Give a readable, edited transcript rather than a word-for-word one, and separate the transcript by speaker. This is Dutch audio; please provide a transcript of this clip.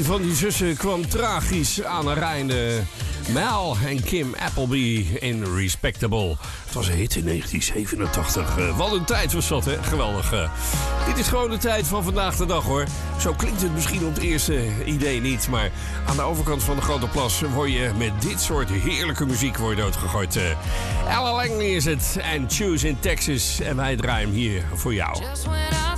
Speaker 1: van die zussen kwam tragisch aan een einde. Mel en Kim Appleby in Respectable. Het was een hit in 1987. Wat een tijd was dat, hè? Geweldig. Dit is gewoon de tijd van vandaag de dag, hoor. Zo klinkt het misschien op het eerste idee niet. Maar aan de overkant van de Grote Plas word je met dit soort heerlijke muziek doodgegooid. Ella Langley is het. En Choose in Texas. En wij draaien hem hier voor jou.